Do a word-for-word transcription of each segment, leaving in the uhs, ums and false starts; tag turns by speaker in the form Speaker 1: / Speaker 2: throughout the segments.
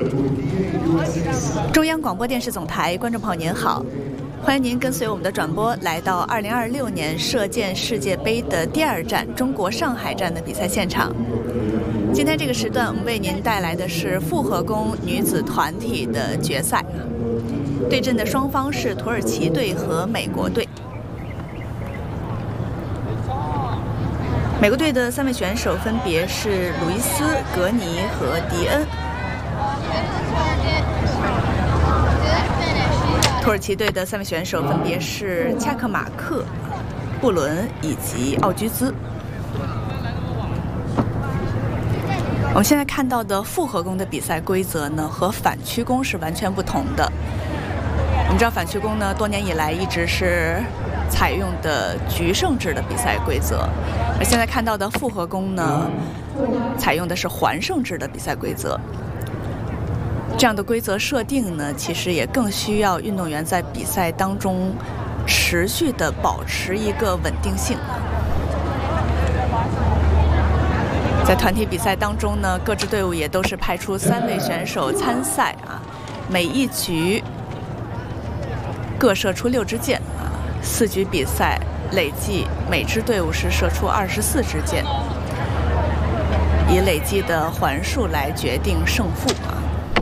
Speaker 1: 中央广播电视总台观众朋友您好，欢迎您跟随我们的转播来到二零二六年射箭世界杯的第二站中国上海站的比赛现场。今天这个时段，我们为您带来的是复合弓女子团体的决赛，对阵的双方是土耳其队和美国队。美国队的三位选手分别是鲁伊斯、格尼和迪恩。土耳其队的三位选手分别是恰克马克、布伦以及奥居兹。我们现在看到的复合弓的比赛规则呢，和反曲弓是完全不同的。我们知道反曲弓呢，多年以来一直是采用的局胜制的比赛规则，而现在看到的复合弓呢，采用的是环胜制的比赛规则。这样的规则设定呢，其实也更需要运动员在比赛当中持续的保持一个稳定性。在团体比赛当中呢，各支队伍也都是派出三位选手参赛啊，每一局各射出六支箭啊，四局比赛累计每支队伍是射出二十四支箭，以累计的环数来决定胜负啊。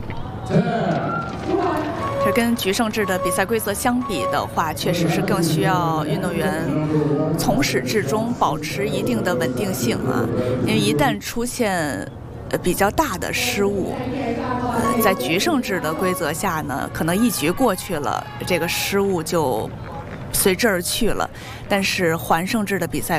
Speaker 1: 这跟局胜制的比赛规则相比的话，确实是更需要运动员从始至终保持一定的稳定性啊，因为一旦出现呃比较大的失误，呃，在局胜制的规则下呢，可能一局过去了，这个失误就随之而去了，但是环胜制的比赛